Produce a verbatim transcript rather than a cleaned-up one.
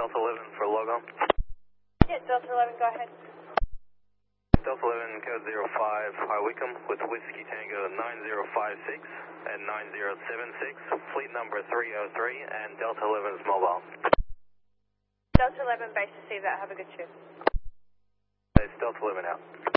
Delta eleven for log on. Yeah, Delta eleven, go ahead. Delta eleven, code zero five, High Wycombe, with Whiskey Tango nine zero five six and nine zero seven six, fleet number three oh three, and Delta eleven's mobile. Delta eleven, base to see that. Have a good trip. It's Delta eleven out.